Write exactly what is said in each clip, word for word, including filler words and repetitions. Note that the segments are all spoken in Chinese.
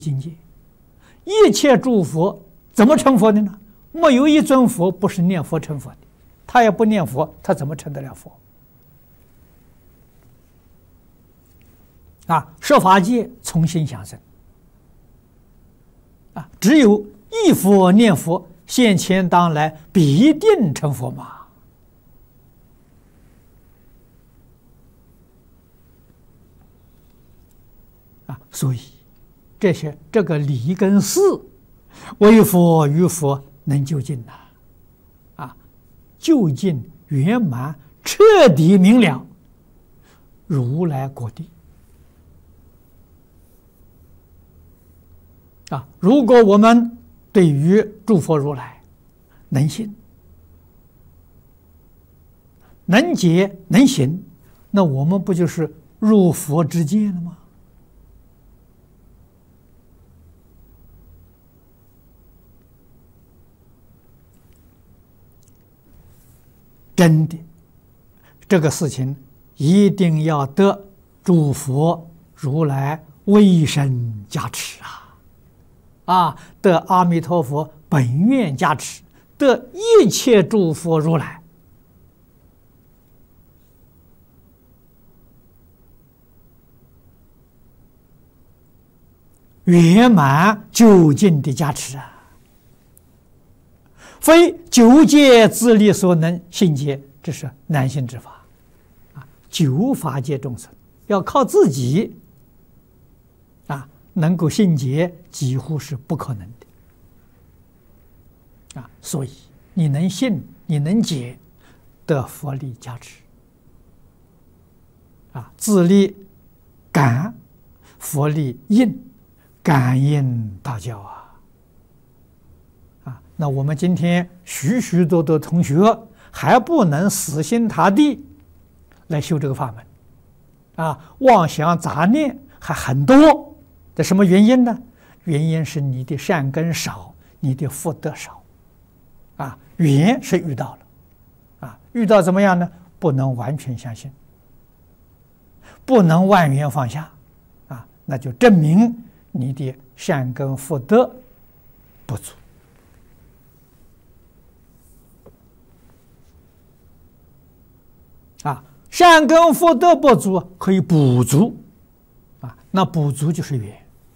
境界。一切诸佛怎么成佛的呢？没有一尊佛不是念佛成佛的，他也不念佛，他怎么成得了佛？啊，设法界从心想生。啊，只有一佛念佛，现前当来必定成佛嘛。啊，所以这些这个理跟事，为佛与佛能究竟呐，啊，究竟圆满彻底明了，如来果地。啊，如果我们对于诸佛如来能信、能解、能行，那我们不就是入佛之界了吗？真的，这个事情一定要得诸佛如来威神加持啊！啊，得阿弥陀佛本愿加持，得一切诸佛如来圆满究竟的加持啊！非九界自力所能信解，这是难信之法啊！九法界众生要靠自己啊，能够信解，几乎是不可能的啊！所以你能信，你能解，得佛力加持啊！自力感，佛力应，感应大教啊！啊，那我们今天许许多多同学还不能死心塌地来修这个法门啊，妄想杂念还很多。这什么原因呢？原因是你的善根少，你的福德少，啊，缘是遇到了，啊，遇到怎么样呢？不能完全相信，不能万缘放下，啊，那就证明你的善根福德不足，啊，善根福德不足可以补足，啊，那补足就是缘。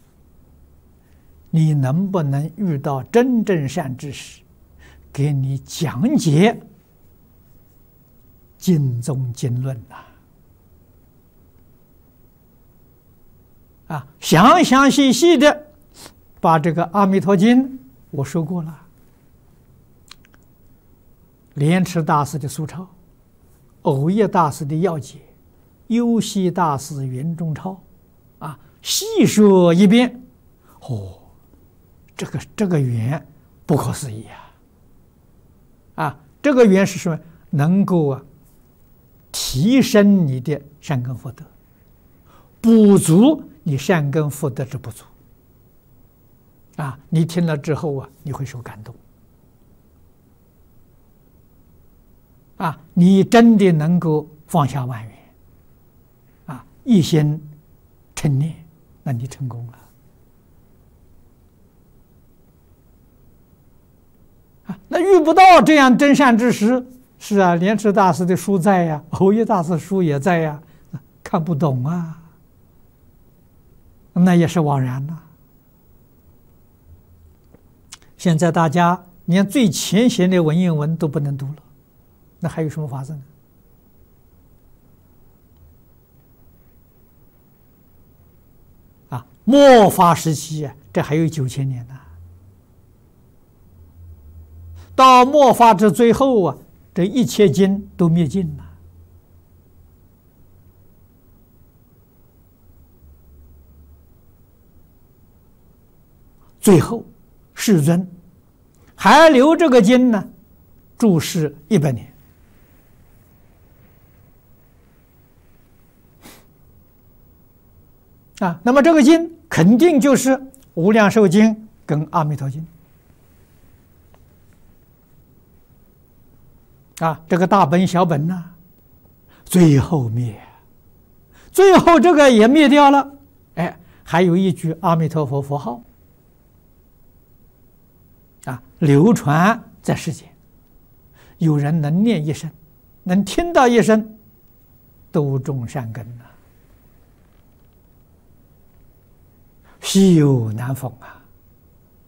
你能不能遇到真正善知识，给你讲解经宗经论呐？啊，详详细细的把这个《阿弥陀经》我说过了，莲池大师的疏钞，藕叶大师的要解，幽西大师圆中钞，啊，细说一遍，哦。这个这个缘不可思议啊！啊，这个缘是什么？能够啊提升你的善根福德，补足你善根福德之不足。啊，你听了之后啊，你会受感动。啊，你真的能够放下万缘，啊，一心称念，那你成功了。啊，那遇不到这样真善之识，是啊，莲池大师的书在呀，藕叶大师书也在呀，看不懂啊，那也是枉然呐。现在大家连最浅显的文言文都不能读了，那还有什么法子呢？啊，末法时期啊，这还有九千年呢。到末法之最后啊，这一切经都灭尽了。最后，世尊还留这个经呢，注释一百年。啊，那么这个经肯定就是《无量寿经》跟《阿弥陀经》。啊，这个大本小本呢、啊，最后灭，最后这个也灭掉了，哎， 还有一句阿弥陀佛佛号啊，流传在世间，有人能念一声，能听到一声，都种善根了，稀有难逢啊！